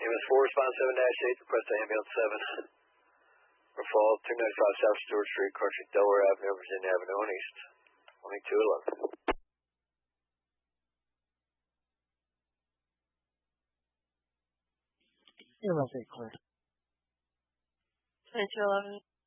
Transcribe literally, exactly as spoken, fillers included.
M S four, response seven dash eight, request ambulance seven. For fall, two ninety-five South Stewart Street, Cartridge, Delaware Avenue, Virginia Avenue, and East, twenty-two eleven. You're well, clear. twenty-two eleven.